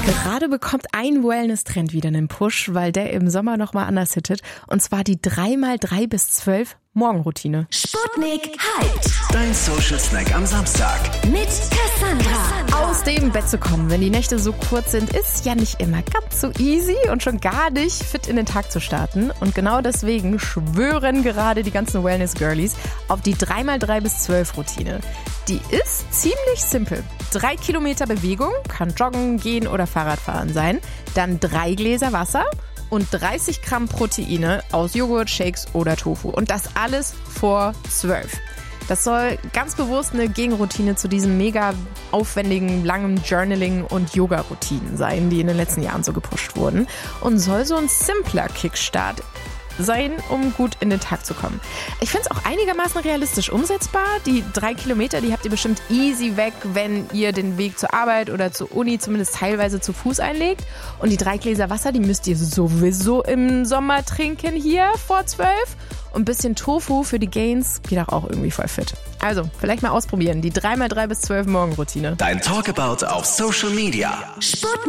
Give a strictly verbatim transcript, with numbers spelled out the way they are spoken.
Gerade bekommt ein Wellness-Trend wieder einen Push, weil der im Sommer nochmal anders hittet. Und zwar die drei mal drei bis zwölf Morgenroutine. Sputnik Hyped. Dein Social Snack am Samstag. Mit Cassandra. Aus dem Bett zu kommen, wenn die Nächte so kurz sind, ist ja nicht immer ganz so easy und schon gar nicht fit in den Tag zu starten. Und genau deswegen schwören gerade die ganzen Wellness-Girlies auf die drei mal drei bis zwölf Routine. Die ist ziemlich simpel. Drei Kilometer Bewegung, kann Joggen, Gehen oder Fahrradfahren sein. Dann drei Gläser Wasser und dreißig Gramm Proteine aus Joghurt, Shakes oder Tofu. Und das alles vor zwölf. Das soll ganz bewusst eine Gegenroutine zu diesen mega aufwendigen, langen Journaling- und Yoga-Routinen sein, die in den letzten Jahren so gepusht wurden. Und soll so ein simpler Kickstart sein, um gut in den Tag zu kommen. Ich finde es auch einigermaßen realistisch umsetzbar. Die drei Kilometer, die habt ihr bestimmt easy weg, wenn ihr den Weg zur Arbeit oder zur Uni zumindest teilweise zu Fuß einlegt. Und die drei Gläser Wasser, die müsst ihr sowieso im Sommer trinken hier vor zwölf. Und ein bisschen Tofu für die Gains geht auch, auch irgendwie voll fit. Also, vielleicht mal ausprobieren. Die drei mal drei bis zwölf Morgenroutine. Dein Talkabout auf Social Media. Sputnik.